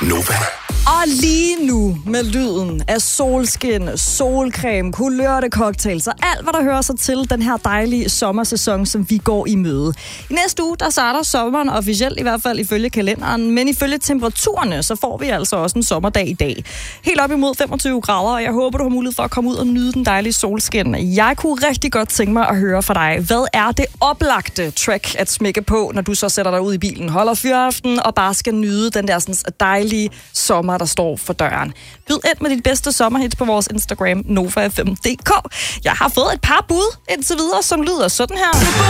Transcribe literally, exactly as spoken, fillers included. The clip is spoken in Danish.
Nova. Og lige nu med lyden af solskin, solcreme, kulørte cocktails og alt, hvad der hører sig til den her dejlige sommersæson, som vi går i møde. I næste uge, der starter sommeren officielt, i hvert fald ifølge kalenderen, men ifølge temperaturerne, så får vi altså også en sommerdag i dag. Helt op imod femogtyve grader, og jeg håber, du har mulighed for at komme ud og nyde den dejlige solskin. Jeg kunne rigtig godt tænke mig at høre fra dig. Hvad er det oplagte track at smække på, når du så sætter dig ud i bilen, holder fyraften og bare skal nyde den der sådan dejlige sommer, der står for døren? Byd ind med dit bedste sommerhits på vores Instagram, Nova F M punktum d k. Jeg har fået et par bud indtil videre, som lyder sådan her.